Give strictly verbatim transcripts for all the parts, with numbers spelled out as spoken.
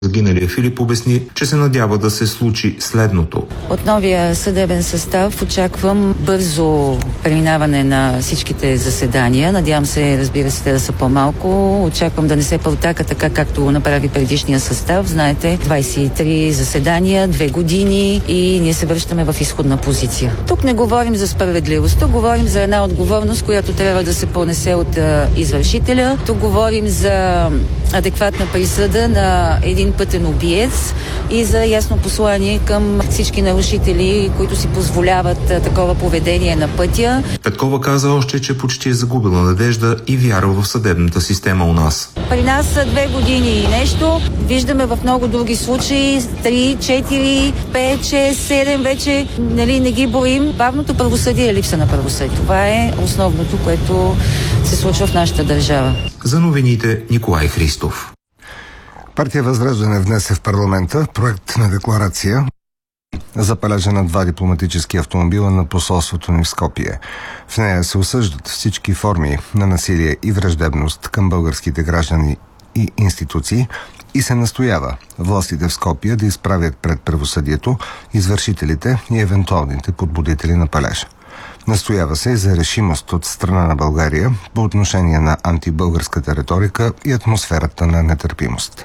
Загиналия Филип обясни, че се надява да се случи следното. От новия съдебен състав очаквам бързо преминаване на всичките заседания. Надявам се, разбира се, да са по-малко. Очаквам да не се пълтака така, както го направи предишния състав. Знаете, двайсет и три заседания, две години и ние се връщаме в изходна позиция. Тук не говорим за справедливост, тук говорим за една отговорност, която трябва да се понесе от а, извършителя. Тук говорим за адекватна присъда на един пътен убиец и за ясно послание към всички нарушители, които си позволяват а, такова поведение на пътя. Петкова каза още, че почти е загубила надежда и вяра в съдебната система у нас. При нас са две години и нещо. Виждаме в много други случаи три, четири, пет, шест, седем вече, нали, не ги боим. Бавното правосъдие е липса на правосъдие. Това е основното, което се случва в нашата държава. За новините Николай Христов. Партия Възраждане внесе в парламента проект на декларация за палежа на два дипломатически автомобила на посолството ни в Скопие. В нея се осъждат всички форми на насилие и враждебност към българските граждани и институции и се настоява властите в Скопие да изправят пред правосъдието извършителите и евентуалните подбудители на палежа. Настоява се за решимост от страна на България по отношение на антибългарската риторика и атмосферата на нетърпимост.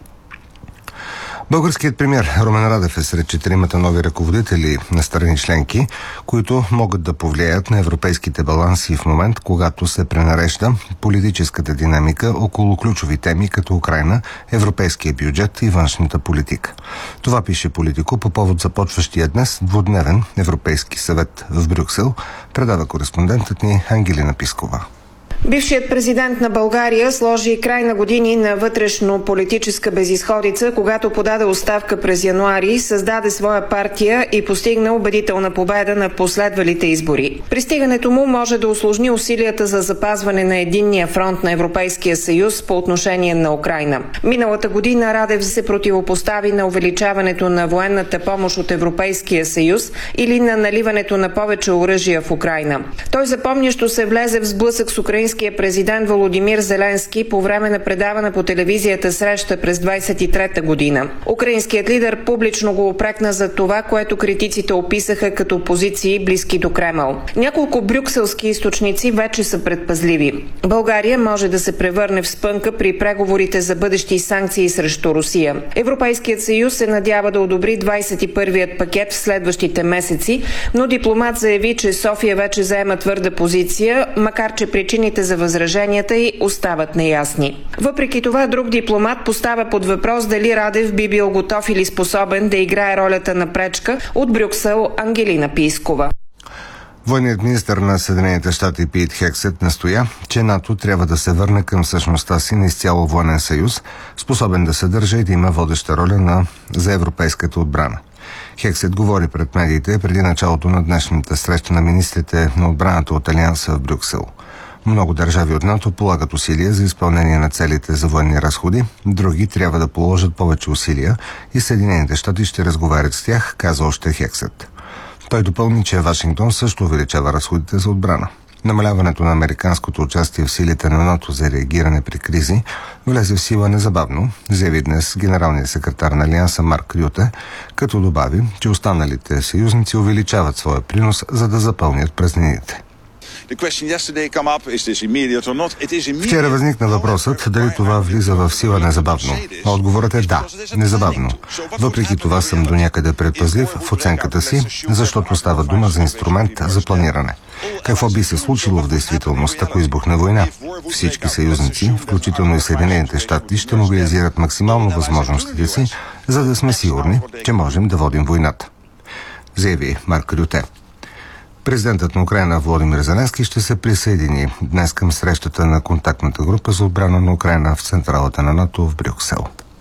Българският премиер Румен Радев е сред четиримата нови ръководители на страни членки, които могат да повлияят на европейските баланси в момент, когато се пренарежда политическата динамика около ключови теми като Украйна, европейския бюджет и външната политика. Това пише Политико по повод започващия днес двудневен Европейски съвет в Брюксел, предава кореспондентът ни Ангелина Пискова. Бившият президент на България сложи край на години на вътрешно-политическа безизходица, когато подаде оставка през януари, създаде своя партия и постигна убедителна победа на последвалите избори. Пристигането му може да усложни усилията за запазване на единния фронт на Европейския съюз по отношение на Украйна. Миналата година Радев се противопостави на увеличаването на военната помощ от Европейския съюз или на наливането на повече оръжия в Украйна. Той запомнящо се влезе в сблъсък с украинския президент Володимир Зеленски по време на предавана по телевизията среща през двайсет и трета година. Украинският лидер публично го упрекна за това, което критиците описаха като позиции близки до Кремъл. Няколко брюкселски източници вече са предпазливи. България може да се превърне в спънка при преговорите за бъдещи санкции срещу Русия. Европейският съюз се надява да одобри двайсет и първият пакет в следващите месеци, но дипломат заяви, че София вече заема твърда позиция, макар че причините за възраженията й остават неясни. Въпреки това, друг дипломат поставя под въпрос дали Радев би бил готов или способен да играе ролята на пречка. От Брюксел Ангелина Пискова. Военният министър на Съединените щати Пит Хексет настоя, че НАТО трябва да се върне към същността си на изцяло военен съюз, способен да съдържа и да има водеща роля на, за европейската отбрана. Хексет говори пред медиите преди началото на днешната среща на министрите на отбраната от Алианса в Брюксел. Много държави от НАТО полагат усилия за изпълнение на целите за военни разходи, други трябва да положат повече усилия и Съединените щати ще разговарят с тях, каза още Хексет. Той допълни, че Вашингтон също увеличава разходите за отбрана. Намаляването на американското участие в силите на НАТО за реагиране при кризи влезе в сила незабавно, заяви днес генералният секретар на Алианса Марк Рюте, като добави, че останалите съюзници увеличават своя принос, за да запълнят празнините. Вчера възникна въпросът дали това влиза в сила незабавно. Отговорът е да, незабавно. Въпреки това съм до някъде предпазлив в оценката си, защото става дума за инструмент за планиране. Какво би се случило в действителност, ако избухне война? Всички съюзници, включително и Съединените щати, ще мобилизират максимално възможностите си, за да сме сигурни, че можем да водим войната, заяви Марк Рюте. Президентът на Украйна Володимир Зеленски ще се присъедини днес към срещата на контактната група за отбрана на Украйна в централата на НАТО в Брюксел.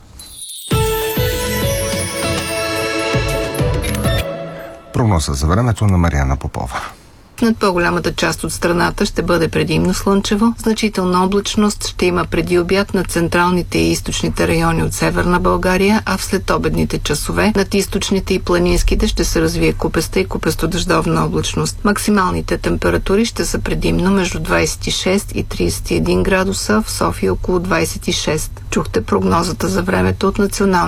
Прогноза за времето на Мариана Попова. Над по-голямата част от страната ще бъде предимно слънчево. Значителна облачност ще има преди обяд на централните и източните райони от Северна България, а в следобедните часове над източните и планинските ще се развие купеста и купесто-дъждовна облачност. Максималните температури ще са предимно между двайсет и шест и трийсет и един градуса, в София около двайсет и шест. Чухте прогнозата за времето от Националния